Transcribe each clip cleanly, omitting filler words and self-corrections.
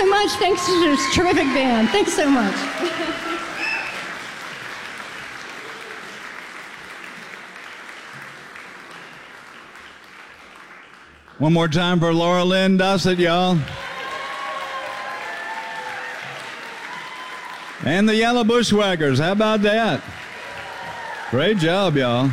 so much. Thanks to this terrific band. Thanks so much. One more time for Laura Lynn Dossett, y'all. And the Yellow Bushwhackers. How about that? Great job, y'all.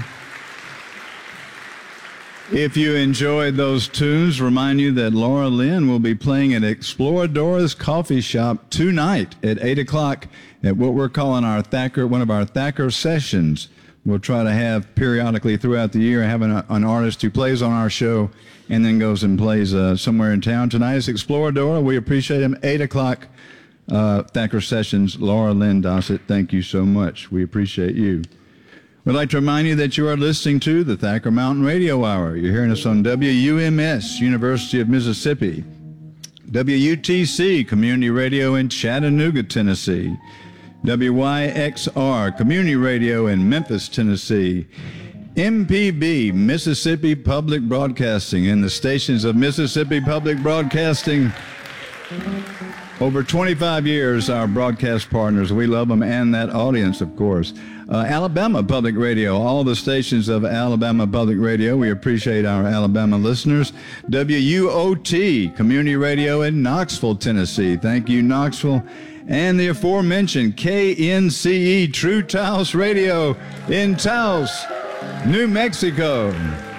If you enjoyed those tunes, remind you that Laura Lynn will be playing at Exploradora's Coffee Shop tonight at 8 o'clock at what we're calling our Thacker, one of our Thacker sessions. We'll try to have periodically throughout the year having an artist who plays on our show and then goes and plays somewhere in town. Tonight is Exploradora. We appreciate him. 8 o'clock, Thacker Sessions. Laura Lynn Dossett, thank you so much. We appreciate you. We'd like to remind you that you are listening to the Thacker Mountain Radio Hour. You're hearing us on WUMS, University of Mississippi, WUTC, Community Radio in Chattanooga, Tennessee, WYXR, Community Radio in Memphis, Tennessee, MPB, Mississippi Public Broadcasting, and the stations of Mississippi Public Broadcasting. Over 25 years, our broadcast partners, we love them, and that audience, of course. Alabama Public Radio, all the stations of Alabama Public Radio. We appreciate our Alabama listeners. WUOT, Community Radio in Knoxville, Tennessee. Thank you, Knoxville. And the aforementioned KNCE, True Taos Radio in Taos, New Mexico.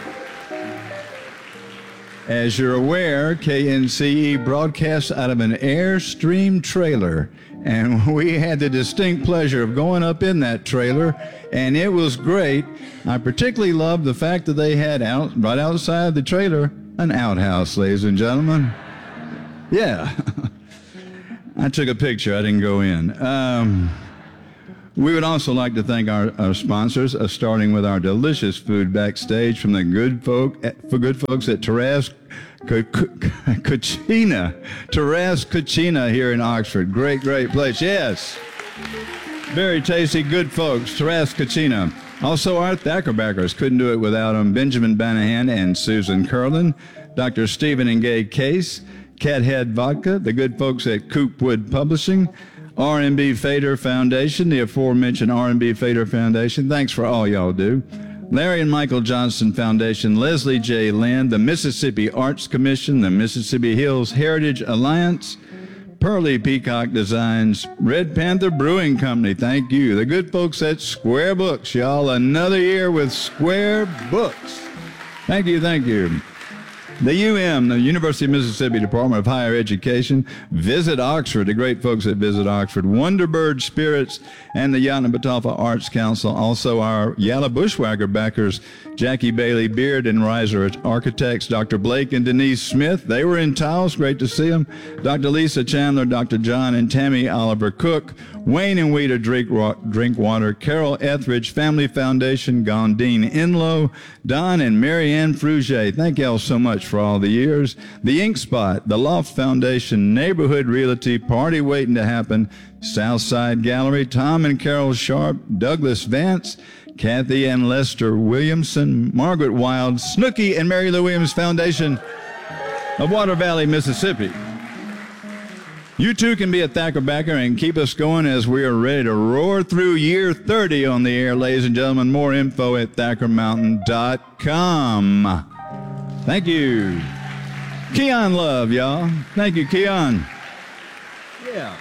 As you're aware, KNCE broadcasts out of an Airstream trailer, and we had the distinct pleasure of going up in that trailer, and it was great. I particularly loved the fact that they had right outside the trailer an outhouse, ladies and gentlemen. Yeah. I took a picture. I didn't go in. We would also like to thank our sponsors, starting with our delicious food backstage from the good folks at Taras Cucina. Taras Cucina here in Oxford. Great place. Yes. Very tasty, good folks. Taras Cucina. Also, our Thackerbackers. Couldn't do it without them. Benjamin Banahan and Susan Curlin. Dr. Stephen and Gay Case. Cathead Vodka. The good folks at Coopwood Publishing. R&B Fader Foundation, the aforementioned R&B Fader Foundation. Thanks for all y'all do. Larry and Michael Johnson Foundation, Leslie J. Lynn, the Mississippi Arts Commission, the Mississippi Hills Heritage Alliance, Pearly Peacock Designs, Red Panther Brewing Company, thank you. The good folks at Square Books, y'all. Another year with Square Books. Thank you, thank you. The the University of Mississippi Department of Higher Education, Visit Oxford, the great folks at Visit Oxford, Wonderbird Spirits, and the Yoknapatawpha Arts Council. Also our Yalla Bushwhacker backers, Jackie Bailey Beard and Riser Architects, Dr. Blake and Denise Smith. They were in Taos. Great to see them. Dr. Lisa Chandler, Dr. John and Tammy Oliver Cook, Wayne and Weta Drinkwater, Carol Etheridge, Family Foundation, Gondine Enlow, Don and Marianne Fruget. Thank y'all so much for all the years. The Ink Spot, the Loft Foundation, Neighborhood Realty, Party Waiting to Happen, Southside Gallery, Tom and Carol Sharp, Douglas Vance, Kathy and Lester Williamson, Margaret Wild, Snooky and Mary Lou Williams Foundation of Water Valley, Mississippi. You too can be a Thackerbacker and keep us going as we are ready to roar through year 30 on the air, ladies and gentlemen. More info at ThackerMountain.com. Thank you. Keon Love, y'all. Thank you, Keon. Yeah.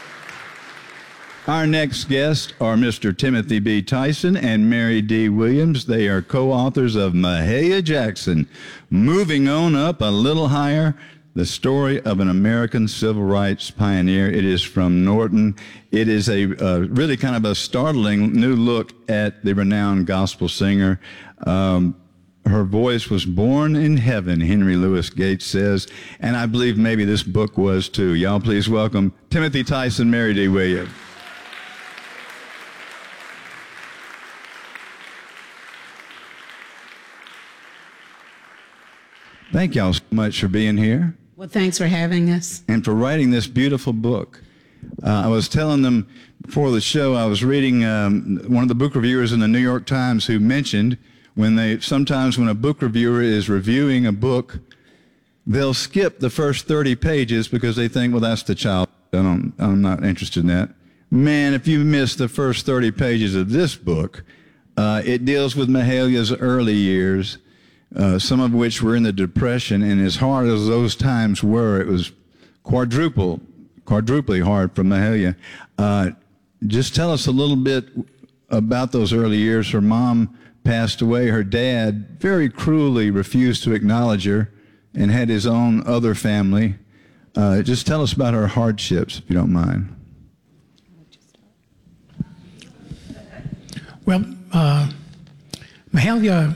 Our next guests are Mr. Timothy B. Tyson and Mary D. Williams. They are co-authors of Mahalia Jackson, Moving On Up a Little Higher, the story of an American civil rights pioneer. It is from Norton. It is a really kind of a startling new look at the renowned gospel singer. Her voice was born in heaven, Henry Louis Gates says, and I believe maybe this book was too. Y'all please welcome Timothy Tyson, Mary D. Williams. Thank y'all so much for being here. Well, thanks for having us. And for writing this beautiful book. I was telling them before the show, I was reading one of the book reviewers in the New York Times who mentioned sometimes when a book reviewer is reviewing a book, they'll skip the first 30 pages because they think, well, that's the child. I'm not interested in that. Man, if you miss the first 30 pages of this book, it deals with Mahalia's early years, some of which were in the Depression, and as hard as those times were, it was quadruply hard for Mahalia. Just tell us a little bit about those early years. Her mom passed away. Her dad very cruelly refused to acknowledge her and had his own other family. Just tell us about her hardships, if you don't mind. Well, Mahalia,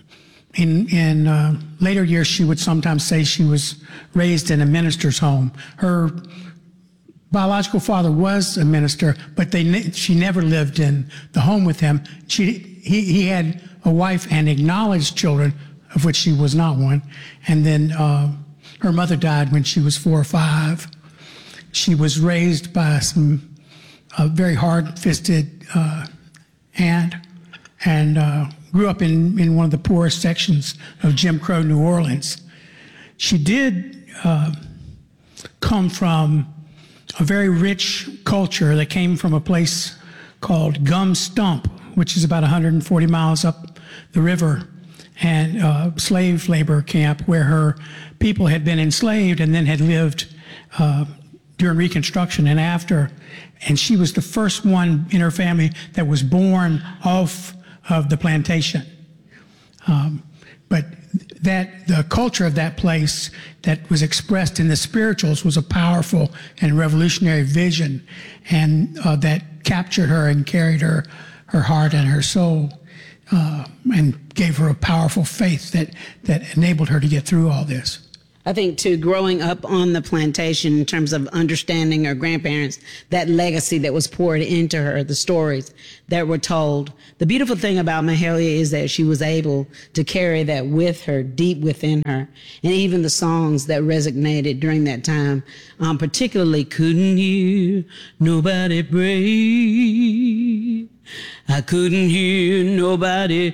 in later years, she would sometimes say she was raised in a minister's home. Her biological father was a minister, but she never lived in the home with him. He had a wife and acknowledged children, of which she was not one. And then her mother died when she was 4 or 5. She was raised by some very hard-fisted aunt and grew up in one of the poorest sections of Jim Crow New Orleans. She did come from a very rich culture that came from a place called Gum Stump, which is about 140 miles up the river, and a slave labor camp where her people had been enslaved and then had lived during Reconstruction and after. And she was the first one in her family that was born off of the plantation. But the culture of that place that was expressed in the spirituals was a powerful and revolutionary vision, and that captured her and carried her heart and her soul, and gave her a powerful faith that enabled her to get through all this. I think, too, growing up on the plantation in terms of understanding her grandparents, that legacy that was poured into her, the stories that were told. The beautiful thing about Mahalia is that she was able to carry that with her, deep within her. And even the songs that resonated during that time, particularly Couldn't Hear Nobody Pray. I couldn't hear nobody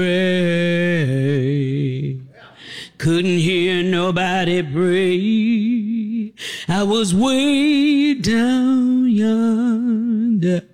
pray. Couldn't hear nobody pray. I was way down yonder